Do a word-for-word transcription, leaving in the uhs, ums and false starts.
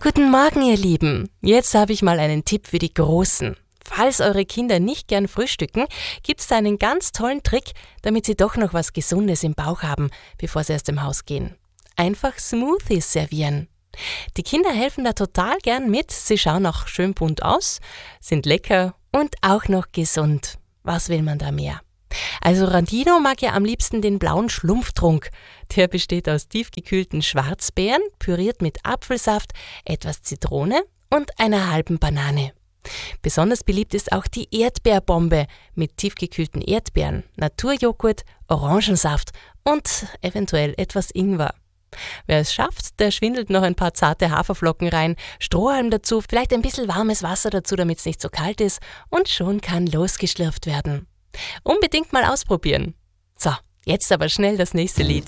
Guten Morgen, ihr Lieben. Jetzt habe ich mal einen Tipp für die Großen. Falls eure Kinder nicht gern frühstücken, gibt's da einen ganz tollen Trick, damit sie doch noch was Gesundes im Bauch haben, bevor sie aus dem Haus gehen. Einfach Smoothies servieren. Die Kinder helfen da total gern mit, sie schauen auch schön bunt aus, sind lecker und auch noch gesund. Was will man da mehr? Also Randino mag ja am liebsten den blauen Schlumpftrunk. Der besteht aus tiefgekühlten Schwarzbeeren, püriert mit Apfelsaft, etwas Zitrone und einer halben Banane. Besonders beliebt ist auch die Erdbeerbombe mit tiefgekühlten Erdbeeren, Naturjoghurt, Orangensaft und eventuell etwas Ingwer. Wer es schafft, der schwindelt noch ein paar zarte Haferflocken rein, Strohhalm dazu, vielleicht ein bisschen warmes Wasser dazu, damit es nicht so kalt ist, und schon kann losgeschlürft werden. Unbedingt mal ausprobieren. So, jetzt aber schnell das nächste Lied.